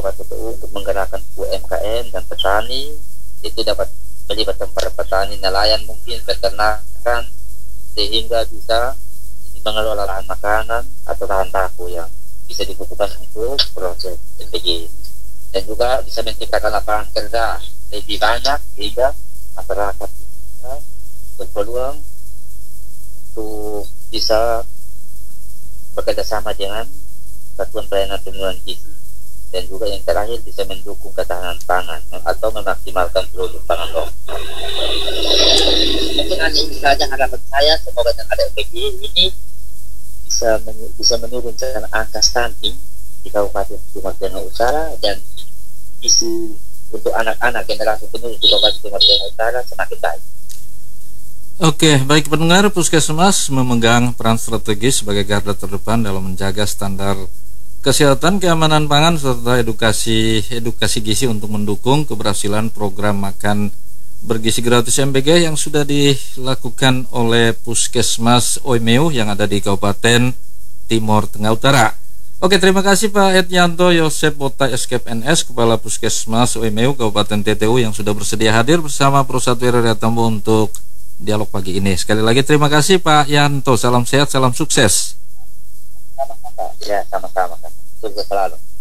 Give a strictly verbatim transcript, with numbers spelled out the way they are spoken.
Kabupaten T U untuk menggerakkan U M K M dan petani. Itu dapat melibatkan para petani, nelayan mungkin, peternakan, sehingga bisa mengelola lahan makanan atau lahan baku yang bisa dibutuhkan untuk proses M P G. Dan juga bisa menciptakan lapangan kerja lebih banyak sehingga masyarakat bisa berpeluang untuk bisa bekerja sama dengan satuan pelayanan penyuluhan gizi, dan juga yang terakhir bisa mendukung ketahanan pangan atau memaksimalkan produk pangan lokal. Mungkin hanya ini saja harapan saya, semoga dengan ada M P G ini bisa men bisa menurunkan angka stunting di Kabupaten Timur Tengah Utara, dan isi untuk anak-anak generasi penerus di Kabupaten Timur Tengah Utara semakin baik. Oke, baik pendengar, Puskesmas memegang peran strategis sebagai garda terdepan dalam menjaga standar kesehatan, keamanan pangan, serta edukasi edukasi gizi untuk mendukung keberhasilan program makan bergizi gratis M P G yang sudah dilakukan oleh Puskesmas Oimeu yang ada di Kabupaten Timur Tengah Utara. Oke, terima kasih Pak Edyanto Yosep Botai S K P N S, Kepala Puskesmas Oimeu Kabupaten T T U yang sudah bersedia hadir bersama Pro satu R R Tambo untuk dialog pagi ini. Sekali lagi terima kasih Pak Yanto, salam sehat, salam sukses. Sama-sama, ya sama-sama, sukses selalu.